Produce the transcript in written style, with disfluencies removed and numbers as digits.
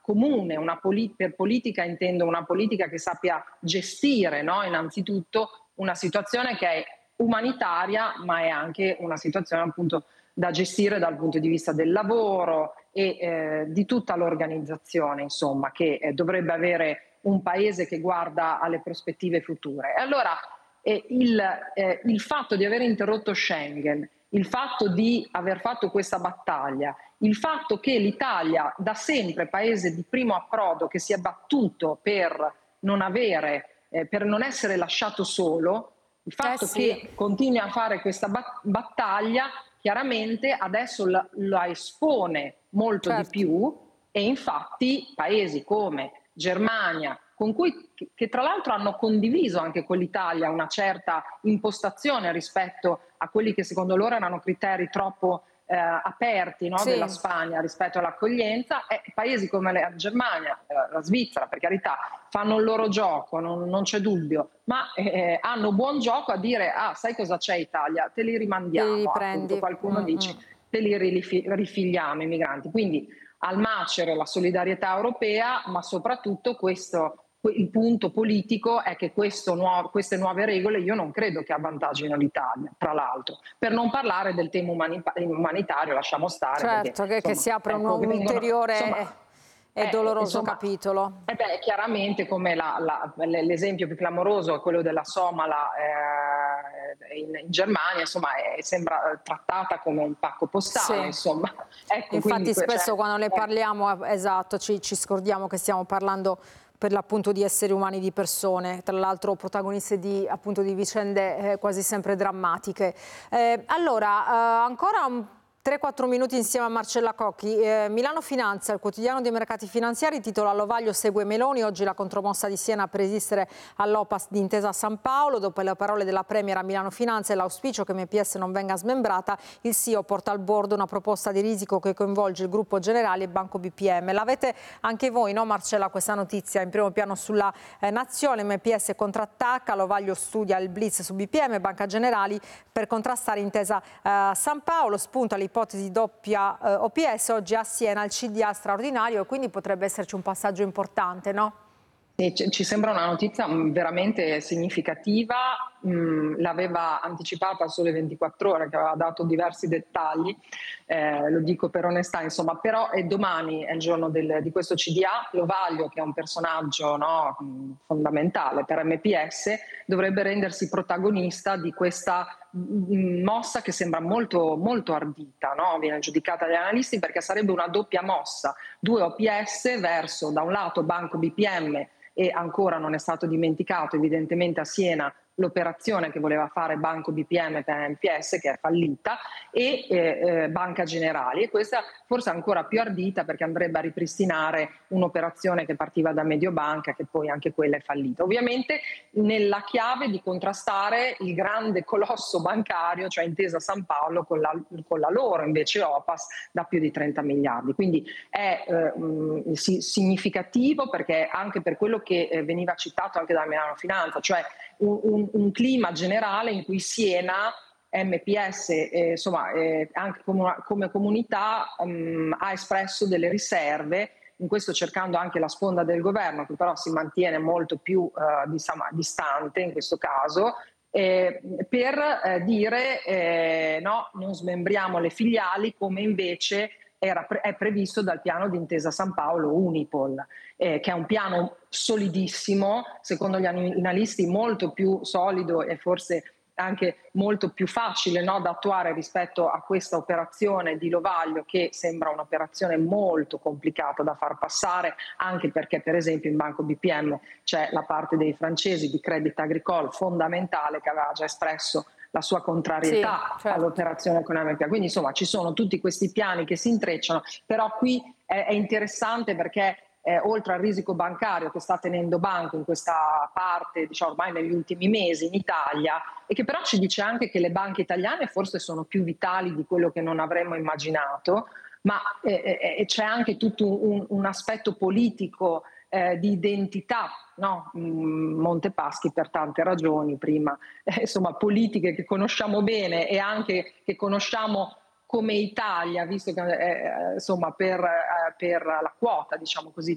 comune, per politica intendo una politica che sappia gestire, no, innanzitutto una situazione che è umanitaria, ma è anche una situazione appunto da gestire dal punto di vista del lavoro e di tutta l'organizzazione, insomma, che dovrebbe avere un paese che guarda alle prospettive future. E allora il fatto di aver interrotto Schengen, il fatto di aver fatto questa battaglia, il fatto che l'Italia da sempre paese di primo approdo che si è battuto per non essere lasciato solo, il fatto sì, che continui a fare questa battaglia chiaramente adesso la espone molto di certo. più e infatti paesi come Germania, che tra l'altro hanno condiviso anche con l'Italia una certa impostazione rispetto a quelli che secondo loro erano criteri troppo aperti, no, della Sì, Spagna rispetto all'accoglienza, paesi come la Germania, la Svizzera, per carità, fanno il loro gioco, non c'è dubbio, ma hanno buon gioco a dire: ah, sai cosa c'è Italia? Te li te li rimandiamo, appunto, riprendi. qualcuno dice, te li rifiliamo i migranti. Quindi al macero la solidarietà europea, ma soprattutto il punto politico è che queste nuove regole io non credo che avvantaggino l'Italia, tra l'altro. Per non parlare del tema umanitario, lasciamo stare, perché Certo, che insomma, si apre ecco, un ulteriore e doloroso insomma, capitolo. chiaramente come l'esempio più clamoroso è quello della Somala in Germania, insomma, sembra trattata come un pacco postale, Sì. insomma. Ecco, quindi Infatti spesso quando ne parliamo, esatto, ci scordiamo che stiamo parlando per l'appunto di esseri umani, di persone, tra l'altro protagoniste appunto di vicende quasi sempre drammatiche. Allora, ancora 3-4 minuti insieme a Marcella Cocchi. Milano Finanza, il quotidiano dei mercati finanziari, titola Lovaglio segue Meloni, oggi la contromossa di Siena per resistere all'OPAS di Intesa San Paolo, dopo le parole della Premier a Milano Finanza e l'auspicio che MPS non venga smembrata, il CEO porta al board una proposta di risico che coinvolge il gruppo Generali e Banco BPM. L'avete anche voi, no Marcella, questa notizia in primo piano sulla Nazione, MPS contrattacca, Lovaglio studia il blitz su BPM, Banca Generali per contrastare Intesa San Paolo, spunta l'ipotesi di doppia OPS oggi a Siena al CDA straordinario e quindi potrebbe esserci un passaggio importante, no? Ci sembra una notizia veramente significativa, l'aveva anticipata a Sole 24 Ore, che aveva dato diversi dettagli, lo dico per onestà, insomma, però domani è il giorno di questo CDA, Lovaglio, che è un personaggio, no, fondamentale per MPS, dovrebbe rendersi protagonista di questa mossa che sembra molto, molto ardita, no? Viene giudicata dagli analisti perché sarebbe una doppia mossa, 2 OPS verso da un lato Banco BPM e ancora non è stato dimenticato evidentemente a Siena l'operazione che voleva fare Banco BPM per MPS che è fallita e Banca Generali, e questa forse ancora più ardita perché andrebbe a ripristinare un'operazione che partiva da Mediobanca che poi anche quella è fallita, ovviamente nella chiave di contrastare il grande colosso bancario, cioè Intesa San Paolo con la loro invece OPAS da più di 30 miliardi, quindi è significativo perché anche per quello che veniva citato anche da Milano Finanza, cioè un clima generale in cui Siena, MPS, insomma, anche come comunità ha espresso delle riserve, in questo cercando anche la sponda del governo, che però si mantiene molto più diciamo, distante in questo caso, per dire no, non smembriamo le filiali come invece è previsto dal piano di Intesa San Paolo Unipol, che è un piano solidissimo, secondo gli analisti molto più solido e forse anche molto più facile, no, da attuare rispetto a questa operazione di Lovaglio che sembra un'operazione molto complicata da far passare, anche perché per esempio in Banco BPM c'è la parte dei francesi di Crédit Agricole fondamentale che aveva già espresso la sua contrarietà Sì, certo. all'operazione economica. Quindi insomma ci sono tutti questi piani che si intrecciano, però qui è interessante perché oltre al risico bancario che sta tenendo banco in questa parte, diciamo ormai negli ultimi mesi in Italia, e che però ci dice anche che le banche italiane forse sono più vitali di quello che non avremmo immaginato, ma c'è anche tutto un aspetto politico di identità, no? Montepaschi per tante ragioni, prima insomma politiche che conosciamo bene e anche che conosciamo come Italia, visto che insomma per la quota, diciamo così,